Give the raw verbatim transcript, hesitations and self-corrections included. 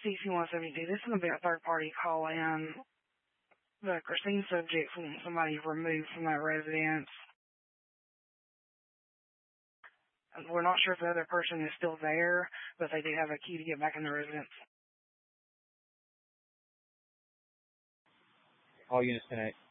C C one seventy-two. This is going to be a third-party call in. The Christine subject from somebody removed from that residence. We're not sure if the other person is still there, but they do have a key to get back in the residence. All units ten eight.